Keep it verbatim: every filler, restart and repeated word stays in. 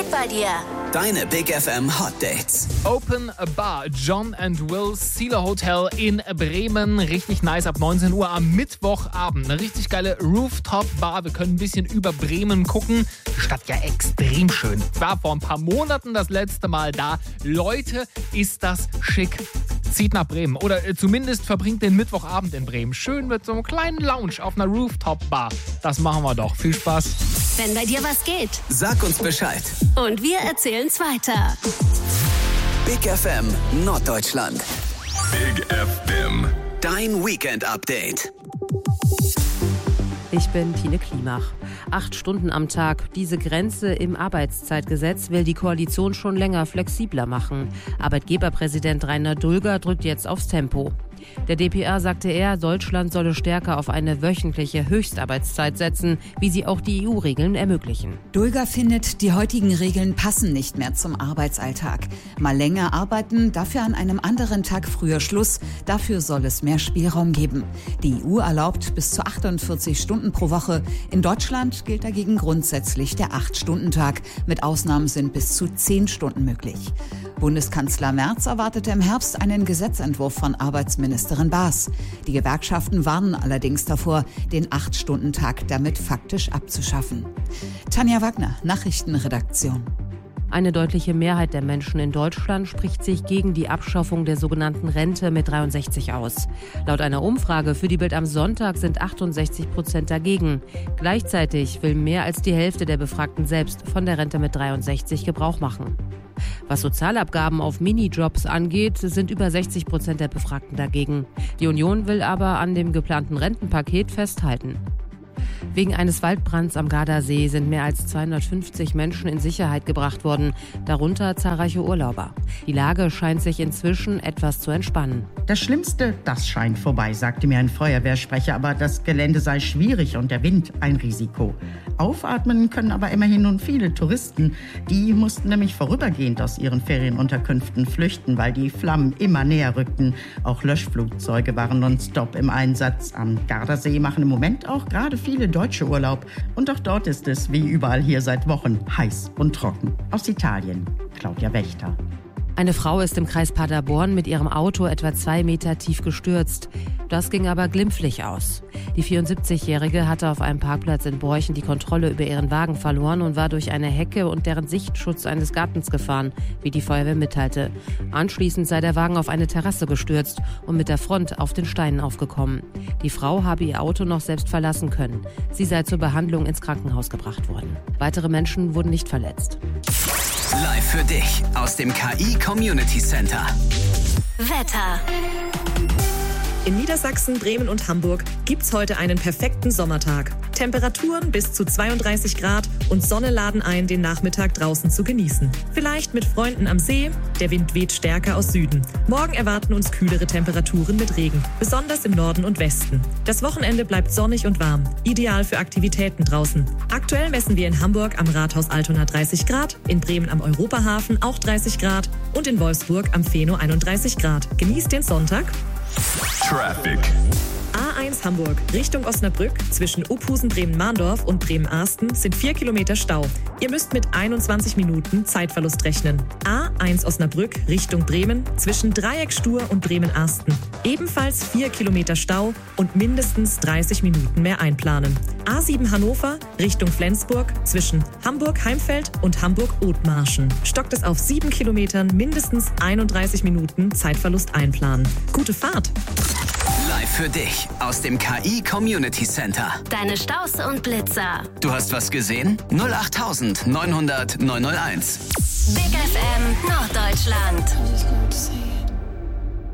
geht bei dir? Deine Big F M Hot Dates. Open a Bar, John and Will, Sila Hotel in Bremen. Richtig nice ab neunzehn Uhr am Mittwochabend. Eine richtig geile Rooftop-Bar. Wir können ein bisschen über Bremen gucken. Die Stadt ja extrem schön. Ich war vor ein paar Monaten das letzte Mal da. Leute, ist das schick. Zieht nach Bremen oder äh, zumindest verbringt den Mittwochabend in Bremen. Schön mit so einem kleinen Lounge auf einer Rooftop-Bar. Das machen wir doch. Viel Spaß. Wenn bei dir was geht. Sag uns Bescheid. Und wir erzählen's weiter. Big F M Norddeutschland. Big F M. Dein Weekend-Update. Ich bin Tine Klimach. Acht Stunden am Tag. Diese Grenze im Arbeitszeitgesetz will die Koalition schon länger flexibler machen. Arbeitgeberpräsident Rainer Dulger drückt jetzt aufs Tempo. Der D P R sagte er, Deutschland solle stärker auf eine wöchentliche Höchstarbeitszeit setzen, wie sie auch die E U-Regeln ermöglichen. Dulger findet, die heutigen Regeln passen nicht mehr zum Arbeitsalltag. Mal länger arbeiten, dafür an einem anderen Tag früher Schluss. Dafür soll es mehr Spielraum geben. Die E U erlaubt bis zu achtundvierzig Stunden pro Woche. In Deutschland gilt dagegen grundsätzlich der acht-Stunden-Tag. Mit Ausnahmen sind bis zu zehn Stunden möglich. Bundeskanzler Merz erwartete im Herbst einen Gesetzentwurf von Arbeitsministerin Baas. Die Gewerkschaften warnen allerdings davor, den acht-Stunden-Tag damit faktisch abzuschaffen. Tanja Wagner, Nachrichtenredaktion. Eine deutliche Mehrheit der Menschen in Deutschland spricht sich gegen die Abschaffung der sogenannten Rente mit dreiundsechzig aus. Laut einer Umfrage für die Bild am Sonntag sind achtundsechzig Prozent dagegen. Gleichzeitig will mehr als die Hälfte der Befragten selbst von der Rente mit dreiundsechzig Gebrauch machen. Was Sozialabgaben auf Minijobs angeht, sind über sechzig Prozent der Befragten dagegen. Die Union will aber an dem geplanten Rentenpaket festhalten. Wegen eines Waldbrands am Gardasee sind mehr als zweihundertfünfzig Menschen in Sicherheit gebracht worden, darunter zahlreiche Urlauber. Die Lage scheint sich inzwischen etwas zu entspannen. Das Schlimmste, das scheint vorbei, sagte mir ein Feuerwehrsprecher, aber das Gelände sei schwierig und der Wind ein Risiko. Aufatmen können aber immerhin nun viele Touristen. Die mussten nämlich vorübergehend aus ihren Ferienunterkünften flüchten, weil die Flammen immer näher rückten. Auch Löschflugzeuge waren nonstop im Einsatz. Am Gardasee machen im Moment auch gerade viele Deutsche Urlaub. Und auch dort ist es, wie überall hier seit Wochen, heiß und trocken. Aus Italien, Claudia Wächter. Eine Frau ist im Kreis Paderborn mit ihrem Auto etwa zwei Meter tief gestürzt. Das ging aber glimpflich aus. Die vierundsiebzigjährige hatte auf einem Parkplatz in Borchen die Kontrolle über ihren Wagen verloren und war durch eine Hecke und deren Sichtschutz eines Gartens gefahren, wie die Feuerwehr mitteilte. Anschließend sei der Wagen auf eine Terrasse gestürzt und mit der Front auf den Steinen aufgekommen. Die Frau habe ihr Auto noch selbst verlassen können. Sie sei zur Behandlung ins Krankenhaus gebracht worden. Weitere Menschen wurden nicht verletzt. Live für dich aus dem K I Community Center. Wetter. In Niedersachsen, Bremen und Hamburg gibt's heute einen perfekten Sommertag. Temperaturen bis zu zweiunddreißig Grad und Sonne laden ein, den Nachmittag draußen zu genießen. Vielleicht mit Freunden am See, der Wind weht stärker aus Süden. Morgen erwarten uns kühlere Temperaturen mit Regen, besonders im Norden und Westen. Das Wochenende bleibt sonnig und warm, ideal für Aktivitäten draußen. Aktuell messen wir in Hamburg am Rathaus Altona dreißig Grad, in Bremen am Europahafen auch dreißig Grad und in Wolfsburg am Feno einunddreißig Grad. Genießt den Sonntag. Traffic. A eins Hamburg Richtung Osnabrück zwischen Uphusen, Bremen-Mahndorf und Bremen-Arsten sind vier Kilometer Stau. Ihr müsst mit einundzwanzig Minuten Zeitverlust rechnen. A eins Osnabrück Richtung Bremen zwischen Dreieckstuhr und Bremen-Arsten. Ebenfalls vier Kilometer Stau und mindestens dreißig Minuten mehr einplanen. A sieben Hannover Richtung Flensburg zwischen Hamburg-Heimfeld und Hamburg-Othmarschen. Stockt es auf sieben Kilometern, mindestens einunddreißig Minuten Zeitverlust einplanen. Gute Fahrt! Live für dich aus dem K I Community Center. Deine Staus und Blitzer. Du hast was gesehen? null acht neunhundert neunhundert neunhunderteins. Big F M Norddeutschland.